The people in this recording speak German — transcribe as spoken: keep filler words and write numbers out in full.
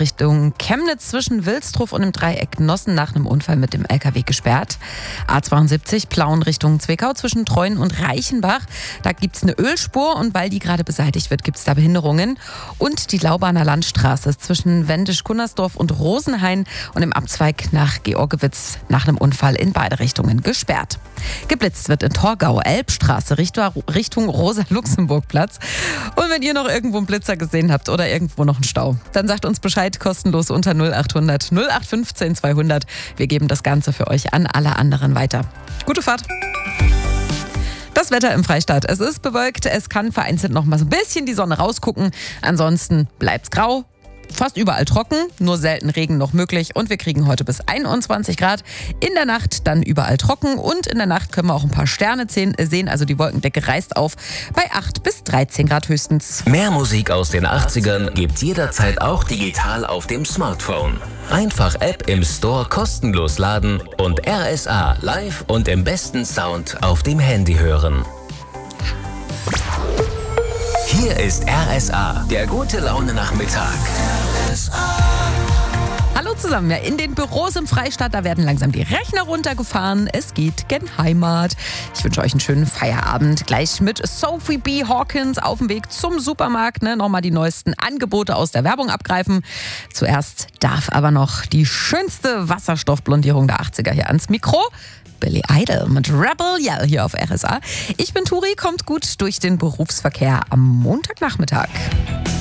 Richtung Chemnitz zwischen Wilsdruf und dem Dreieck Nossen nach einem Unfall mit dem L K W gesperrt. A zweiundsiebzig Plauen Richtung Zwickau zwischen Treuen und Reichenbach. Da gibt es eine Ölspur und weil die gerade beseitigt wird, gibt es da Behinderungen. Und die Laubaner Landstraße ist zwischen Wendisch-Gunnersdorf und Rosenhain und im Abzweig nach Georgewitz nach einem Unfall in beide Richtungen gesperrt. Geblitzt wird in Torgau, Elbstraße Richtung Rosa-Luxemburg-Platz. Und wenn ihr noch irgendwo einen Blitzer gesehen habt oder irgendwo noch einen Stau, dann sagt uns Bescheid, kostenlos unter null acht hundert null acht fünfzehn zweihundert. Wir geben das Ganze für euch an alle anderen weiter. Gute Fahrt! Das Wetter im Freistaat. Es ist bewölkt, es kann vereinzelt noch mal so ein bisschen die Sonne rausgucken. Ansonsten bleibt's grau. Fast überall trocken, nur selten Regen noch möglich und wir kriegen heute bis einundzwanzig Grad. In der Nacht dann überall trocken und in der Nacht können wir auch ein paar Sterne sehen, also die Wolkendecke reißt auf bei acht bis dreizehn Grad höchstens. Mehr Musik aus den achtzigern gibt's jederzeit auch digital auf dem Smartphone. Einfach App im Store kostenlos laden und R S A live und im besten Sound auf dem Handy hören. Hier ist R S A, der gute Laune Nachmittag. Hallo zusammen, ja, in den Büros im Freistaat, da werden langsam die Rechner runtergefahren. Es geht gen Heimat. Ich wünsche euch einen schönen Feierabend. Gleich mit Sophie B. Hawkins auf dem Weg zum Supermarkt. Ne? Nochmal die neuesten Angebote aus der Werbung abgreifen. Zuerst darf aber noch die schönste Wasserstoffblondierung der achtziger hier ans Mikro. Billy Idol mit Rebel Yell hier auf R S A. Ich bin Turi, kommt gut durch den Berufsverkehr am Montagnachmittag.